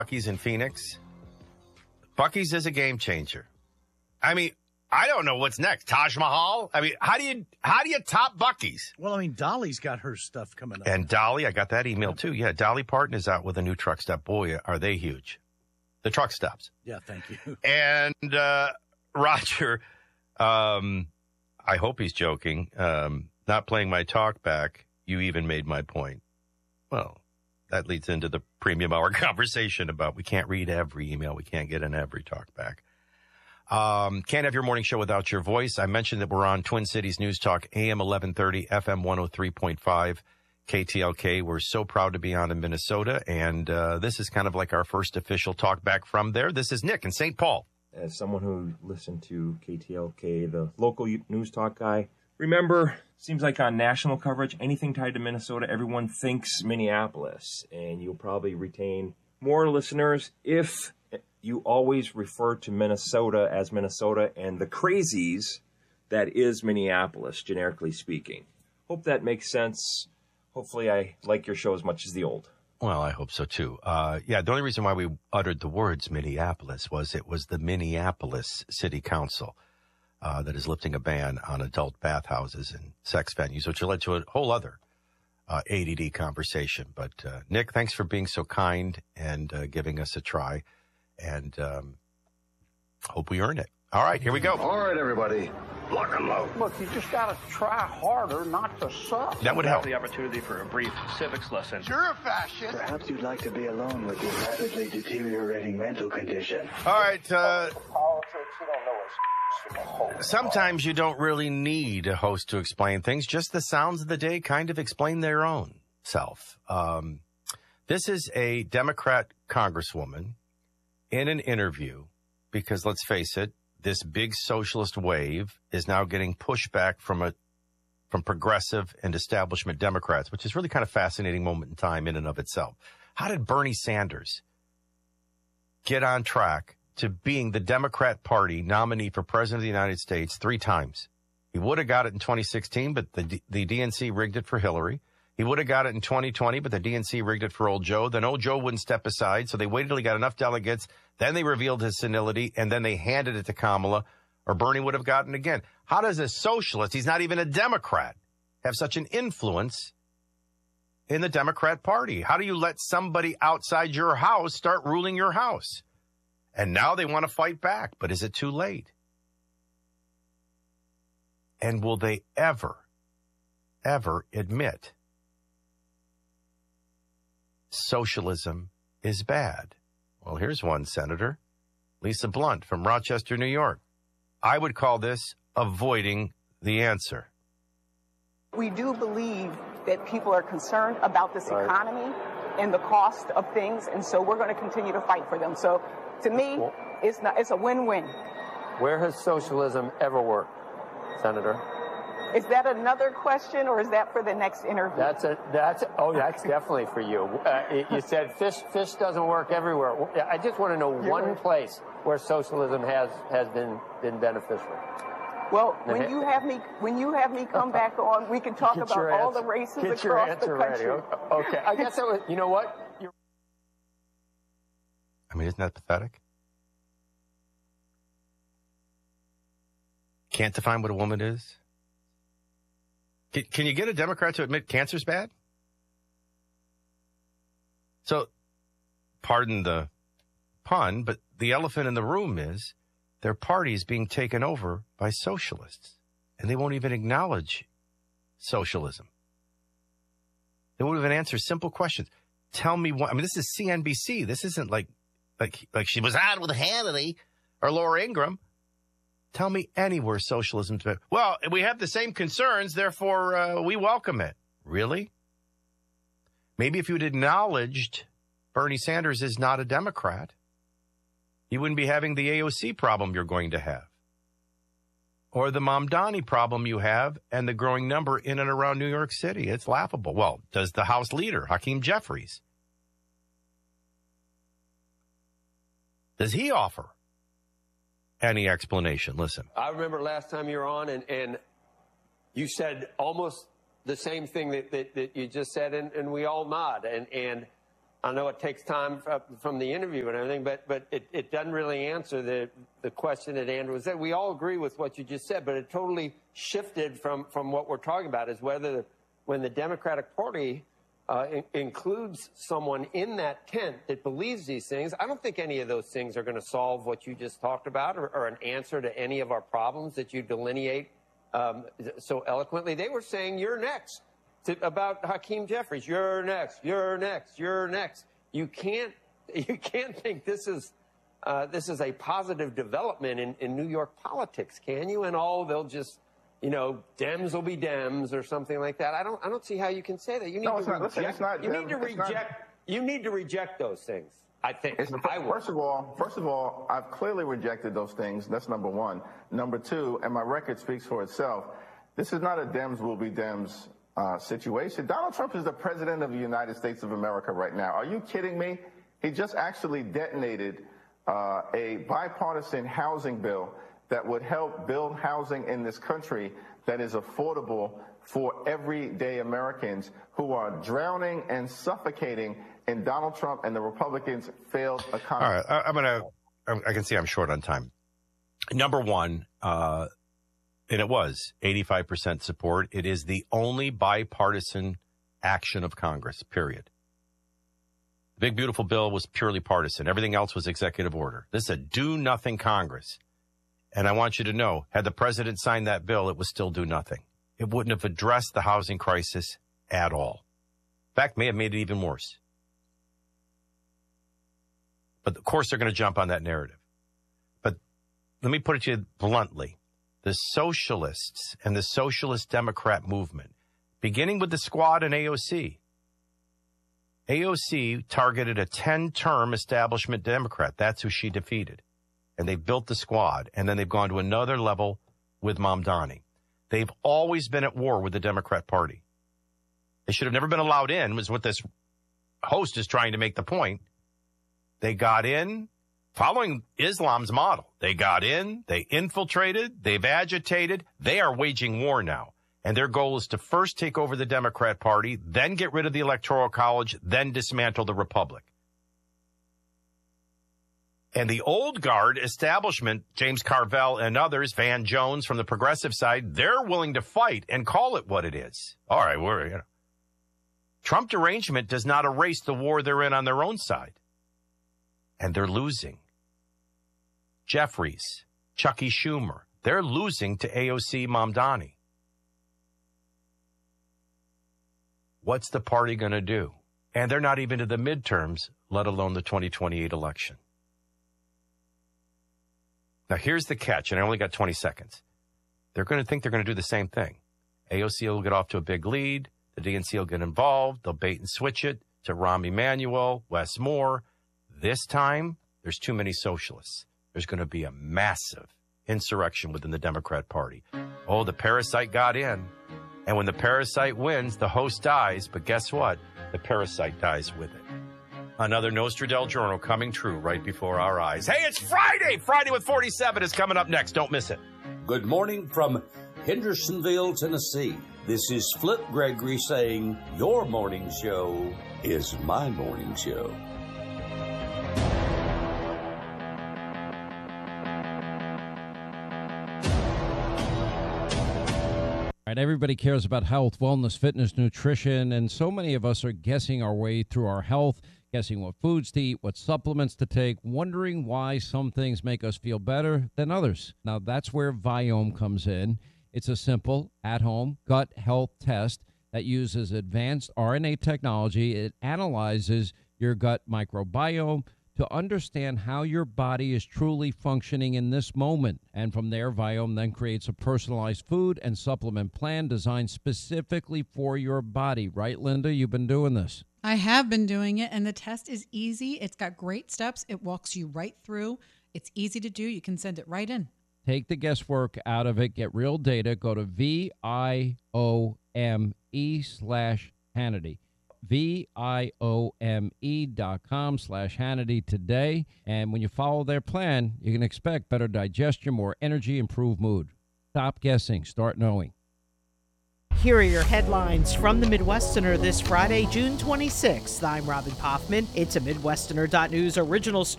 Buc-ee's in Phoenix. Buc-ee's is a game changer. I mean, I don't know what's next. Taj Mahal? I mean, how do you top Buc-ee's? Well, I mean, Dolly's got her stuff coming up. And Dolly, I got that email too. Yeah, Dolly Parton is out with a new truck stop. Boy, are they huge. The truck stops. Yeah, thank you. And Roger, I hope he's joking. Not playing my talk back. You even made my point. Well, that leads into the premium hour conversation about we can't read every email. We can't get in every talk back. Can't have your morning show without your voice. I mentioned that we're on Twin Cities News Talk, AM 1130, FM 103.5, KTLK. We're so proud to be on in Minnesota, and this is kind of like our first official talk back from there. This is Nick in St. Paul. As someone who listened to KTLK, the local news talk guy, remember, seems like on national coverage, anything tied to Minnesota, everyone thinks Minneapolis, and you'll probably retain more listeners if you always refer to Minnesota as Minnesota and the crazies that is Minneapolis, generically speaking. Hope that makes sense. Hopefully I like your show as much as the old. Well, I hope so, too. The only reason why we uttered the words Minneapolis was it was the Minneapolis City Council that is lifting a ban on adult bathhouses and sex venues, which led to a whole other ADD conversation. But, Nick, thanks for being so kind and giving us a try. And hope we earn it. All right, here we go. All right, everybody, lock and load. Look, you just got to try harder not to suck. That would help. The opportunity for a brief civics lesson. You're a fascist. Perhaps you'd like to be alone with your rapidly deteriorating mental condition. All right. Politics, you don't know what's Sometimes you don't really need a host to explain things. Just the sounds of the day kind of explain their own self. This is a Democrat congresswoman in an interview because, let's face it, this big socialist wave is now getting pushback from progressive and establishment Democrats, which is really kind of fascinating moment in time in and of itself. How did Bernie Sanders get on track to being the Democrat Party nominee for president of the United States 3 times? He would have got it in 2016, but the DNC rigged it for Hillary. He would have got it in 2020, but the DNC rigged it for old Joe. Then old Joe wouldn't step aside, so they waited till he got enough delegates. Then they revealed his senility, and then they handed it to Kamala, or Bernie would have gotten again. How does a socialist, he's not even a Democrat, have such an influence in the Democrat Party? How do you let somebody outside your house start ruling your house? And now they want to fight back, but is it too late? And will they ever admit socialism is bad? Well, here's one senator, Lisa Blunt from Rochester, New York. I would call this avoiding the answer. We do believe that people are concerned about this economy and the cost of things, and so we're going to continue to fight for them. So to me, it's a win-win. Where has socialism ever worked, Senator? Is that another question, or is that for the next interview? That's definitely for you. You said fish doesn't work everywhere. I just want to know one place where socialism has been beneficial. Well, when you have me come back on, we can talk about all the races across the country. Ready. Okay, I guess that was, you know what? I mean, isn't that pathetic? Can't define what a woman is? Can you get a Democrat to admit cancer's bad? So, pardon the pun, but the elephant in the room is their party is being taken over by socialists, and they won't even acknowledge socialism. They won't even answer simple questions. Tell me what. I mean, this is CNBC. This isn't like she was on with Hannity or Laura Ingraham. Tell me anywhere socialism's been. Well, we have the same concerns, therefore we welcome it. Really? Maybe if you'd acknowledged Bernie Sanders is not a Democrat, you wouldn't be having the AOC problem you're going to have, or the Mamdani problem you have, and the growing number in and around New York City. It's laughable. Well, does the House leader, Hakeem Jeffries, does he offer any explanation? Listen. I remember last time you were on, and you said almost the same thing that you just said, and we all nod. And I know it takes time from the interview and everything, but it doesn't really answer the question that Andrew said. We all agree with what you just said, but it totally shifted from what we're talking about, is whether when the Democratic Party includes someone in that tent that believes these things. I don't think any of those things are going to solve what you just talked about or an answer to any of our problems that you delineate so eloquently. They were saying, you're next. About Hakeem Jeffries, you're next, you're next, you're next. You can't think this is a positive development in New York politics, can you? And they'll just, Dems will be Dems or something like that. I don't see how you can say that. You need to reject those things. I think. First of all, I've clearly rejected those things. That's number one. Number two, and my record speaks for itself. This is not a Dems will be Dems situation. Donald Trump is the president of the United States of America right now. Are you kidding me? He just actually detonated a bipartisan housing bill that would help build housing in this country that is affordable for everyday Americans who are drowning and suffocating in Donald Trump and the Republicans' failed economy. All right, I can see I'm short on time. Number one, and it was 85% support. It is the only bipartisan action of Congress, period. The big, beautiful bill was purely partisan. Everything else was executive order. This is a do-nothing Congress. And I want you to know, had the president signed that bill, it would still do nothing. It wouldn't have addressed the housing crisis at all. In fact, may have made it even worse. But, of course, they're going to jump on that narrative. But let me put it to you bluntly. The socialists and the socialist Democrat movement, beginning with the Squad and AOC. AOC targeted a 10-term establishment Democrat. That's who she defeated. And they built the Squad. And then they've gone to another level with Mamdani. They've always been at war with the Democrat Party. They should have never been allowed in, was what this host is trying to make the point. They got in following Islam's model. They got in, they infiltrated, they've agitated. They are waging war now. And their goal is to first take over the Democrat Party, then get rid of the Electoral College, then dismantle the Republic. And the old guard establishment, James Carville and others, Van Jones from the progressive side, they're willing to fight and call it what it is. All right, Trump derangement does not erase the war they're in on their own side. And they're losing. Jeffries, Chucky Schumer, they're losing to AOC Mamdani. What's the party going to do? And they're not even to the midterms, let alone the 2028 election. Now, here's the catch, and I only got 20 seconds. They're going to think they're going to do the same thing. AOC will get off to a big lead. The DNC will get involved. They'll bait and switch it to Rahm Emanuel, Wes Moore. This time, there's too many socialists. There's going to be a massive insurrection within the Democrat Party. Oh, the parasite got in. And when the parasite wins, the host dies. But guess what? The parasite dies with it. Another Nostradel Journal coming true right before our eyes. Hey, it's Friday! Friday with 47 is coming up next. Don't miss it. Good morning from Hendersonville, Tennessee. This is Flip Gregory saying, your morning show is my morning show. Right, everybody cares about health, wellness, fitness, nutrition, and so many of us are guessing our way through our health, guessing what foods to eat, what supplements to take, wondering why some things make us feel better than others. Now, that's where Viome comes in. It's a simple, at-home gut health test that uses advanced RNA technology. It analyzes your gut microbiome to understand how your body is truly functioning in this moment. And from there, Viome then creates a personalized food and supplement plan designed specifically for your body. Right, Linda? You've been doing this. I have been doing it, and the test is easy. It's got great steps. It walks you right through. It's easy to do. You can send it right in. Take the guesswork out of it. Get real data. Go to VIOME/Hannity. VIOME.com/Hannity today. And when you follow their plan, you can expect better digestion, more energy, improved mood. Stop guessing. Start knowing. Here are your headlines from the Midwesterner this Friday, June 26th. I'm Robin Kaufman. It's a Midwesterner.news original story.